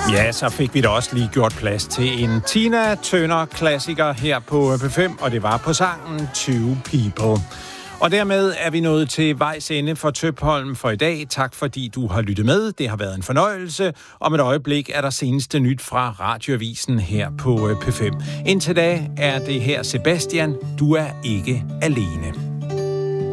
Ja, så fik vi da også lige gjort plads til en Tina Turner-klassiker her på P5, og det var på sangen 20 People. Og dermed er vi nået til vejs ende for Tøpholm for i dag. Tak fordi du har lyttet med. Det har været en fornøjelse. Om et øjeblik er der seneste nyt fra Radioavisen her på P5. Indtil da er det her Sebastian. Du er ikke alene.